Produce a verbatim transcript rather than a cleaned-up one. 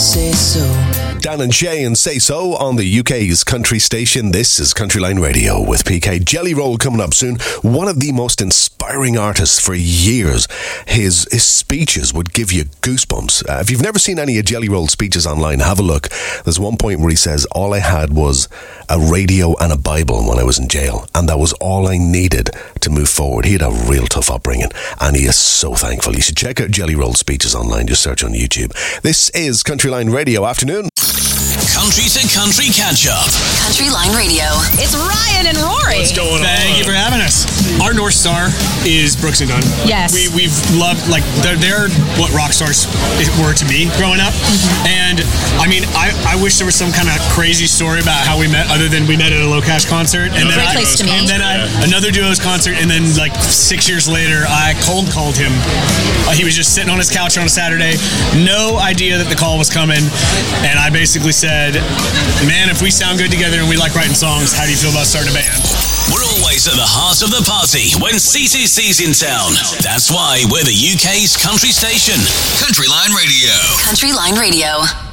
Say So. Dan and Shay and Say So on the U K's country station. This is Countryline Radio with P K. Jelly Roll coming up soon. One of the most inspiring artists for years. His his speeches would give you goosebumps. Uh, if you've never seen any of Jelly Roll's speeches online, have a look. There's one point where he says, all I had was a radio and a Bible when I was in jail, and that was all I needed to move forward. He had a real tough upbringing, and he is so thankful. You should check out Jelly Roll's speeches online. Just search on YouTube. This is Countryline Radio Afternoon. Country to country catch up. Countryline Radio. It's Ryan and Rory. What's going on? Thank you for having us. Our North Star is Brooks and Dunn. Yes. We, we've loved, like, they're, they're what rock stars were to me growing up. Mm-hmm. And, I mean, I, I wish there was some kind of crazy story about how we met, other than we met at a Low Cash concert. And Great then place I, to meet. And then I, another Duos concert, and then, like, six years later, I cold called him. Uh, he was just sitting on his couch on a Saturday. No idea that the call was coming. And I basically said, man, if we sound good together and we like writing songs, how do you feel about starting a band? We're always at the heart of the party when C C C's in town. That's why we're the U K's country station. Countryline Radio. Countryline Radio.